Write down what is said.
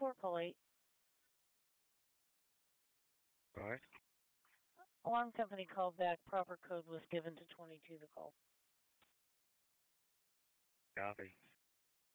4, call 8. All right. Alarm company called back. Proper code was given to 22 to call. Copy.